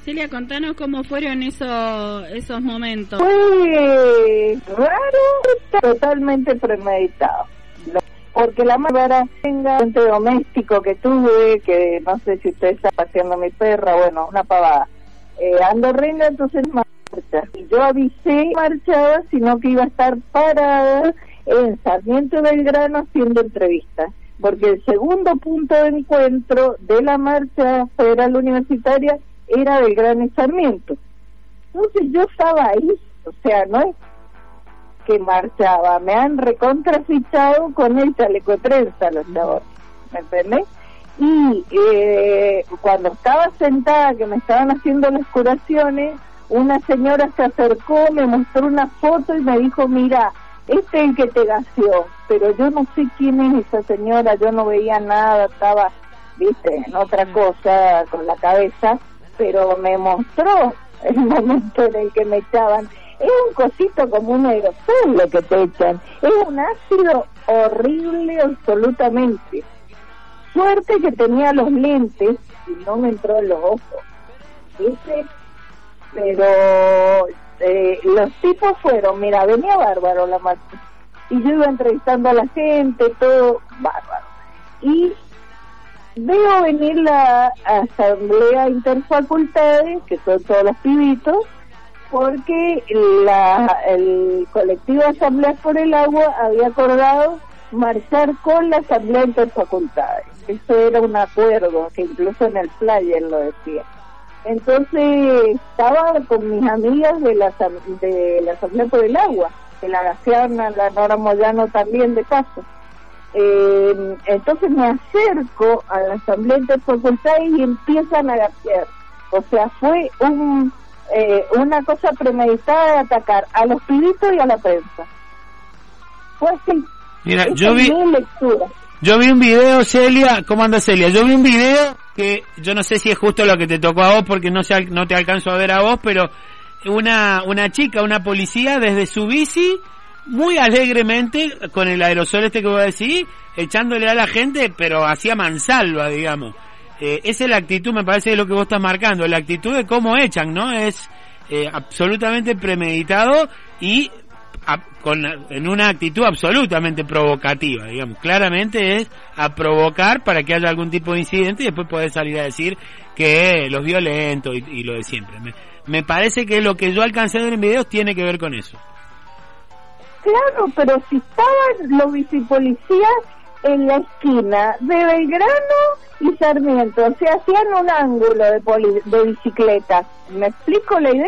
Celia, contanos cómo fueron esos momentos. Fue raro, totalmente premeditado. Porque la más accidente doméstico que tuve, que no sé si ustedes están paseando a mi perra, bueno, una pavada. Ando reina, entonces marcha. Y yo avisé, marchaba, sino que iba a estar parada en Sarmiento Belgrano haciendo entrevistas. Porque el segundo punto de encuentro de la marcha federal universitaria era Belgrano y Sarmiento. Entonces yo estaba ahí, o sea, no es que marchaba, me han recontrafichado con el chaleco de prensa los chavos, ¿me entendés? Y cuando estaba sentada, que me estaban haciendo las curaciones, una señora se acercó, me mostró una foto y me dijo, mira, este es el que te gaseó, pero yo no sé quién es esa señora, yo no veía nada, estaba, viste, en otra cosa con la cabeza, pero me mostró el momento en el que me echaban. Es un cosito como un aerosol lo que te echan, es un ácido horrible absolutamente. Suerte que tenía los lentes y no me entró en los ojos, ¿viste? Pero los tipos fueron, mira, venía bárbaro la marcha, y yo iba entrevistando a la gente, todo bárbaro, y veo venir la asamblea interfacultades, que son todos los pibitos, porque el colectivo Asambleas por el Agua había acordado marchar con la asamblea interfacultades. Eso era un acuerdo que incluso en el flyer lo decía. Entonces estaba con mis amigas de la Asamblea por el Agua, que la gasearon a la Nora Moyano también de paso. Entonces me acerco a la Asamblea Interfacultades y empiezan a gasear. O sea, fue una cosa premeditada de atacar a los pibitos y a la prensa. Fue así. Mira, yo vi un video, Celia. ¿Cómo anda, Celia? Yo vi un video que yo no sé si es justo lo que te tocó a vos, porque no te alcanzo a ver a vos, pero una chica, una policía, desde su bici, muy alegremente, con el aerosol que voy a decir, echándole a la gente, pero hacía mansalva, digamos. Esa es la actitud, me parece, de lo que vos estás marcando, la actitud de cómo echan, ¿no? Es absolutamente premeditado y en una actitud absolutamente provocativa, digamos. Claramente es a provocar para que haya algún tipo de incidente y después poder salir a decir que los violentos y lo de siempre. Me parece que lo que yo alcancé a ver en videos tiene que ver con eso. Claro, pero si estaban los bicipolicías en la esquina de Belgrano y Sarmiento, o sea, hacían un ángulo de bicicletas. ¿Me explico la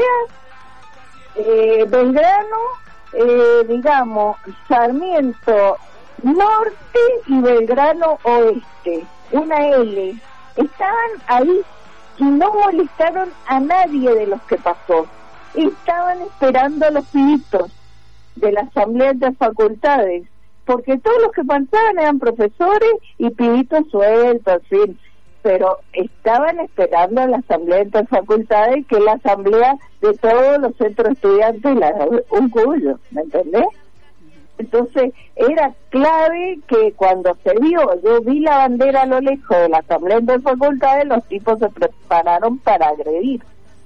idea? Belgrano, digamos, Sarmiento norte y Belgrano oeste, una L. Estaban ahí y no molestaron a nadie de los que pasó. Estaban esperando a los pibitos de la asamblea de facultades, porque todos los que pasaban eran profesores y pibitos sueltos, en fin, pero estaban esperando a la asamblea de facultades, que es la asamblea de todos los centros estudiantes, un cuyo, ¿me entendés? Entonces era clave que cuando yo vi la bandera a lo lejos de la asamblea de facultades, los tipos se prepararon para agredir,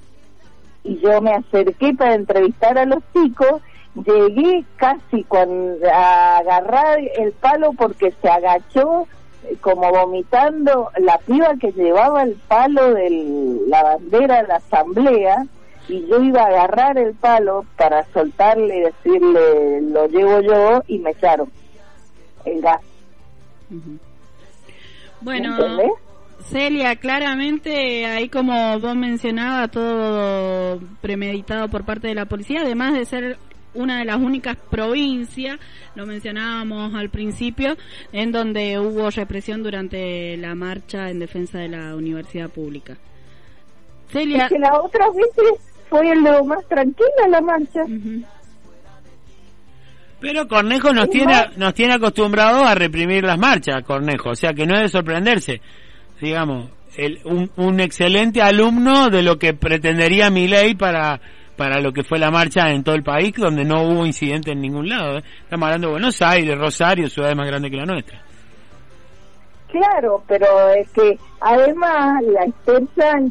y yo me acerqué para entrevistar a los chicos. Llegué casi a agarrar el palo porque se agachó como vomitando la piba que llevaba el palo de la bandera de la asamblea, y yo iba a agarrar el palo para soltarle y decirle lo llevo yo, y me echaron el gas. Bueno, Celia, claramente ahí, como vos mencionabas, todo premeditado por parte de la policía, además de ser una de las únicas provincias, lo mencionábamos al principio, en donde hubo represión durante la marcha en defensa de la universidad pública. Celia, es que la otra vez fue lo más tranquila la marcha. Pero Cornejo nos tiene acostumbrados a reprimir las marchas, Cornejo, o sea que no es de sorprenderse, digamos, un excelente alumno de lo que pretendería Milei para lo que fue la marcha en todo el país, donde no hubo incidente en ningún lado. Estamos hablando de Buenos Aires, Rosario, ciudades más grandes que la nuestra. Claro, pero es que además la Esther Sánchez